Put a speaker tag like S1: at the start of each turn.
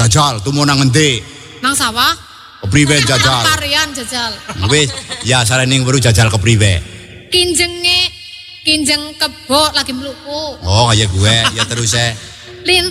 S1: Jajal, tumu nang ngendi?
S2: Nang sawah.
S1: Kepriwe jajal?
S2: Parian jajal.
S1: Wis, ya sarene baru jajal kepriwe?
S2: Kinjeng kebo lagi meluku.
S1: Oh, kayak gue, ya terus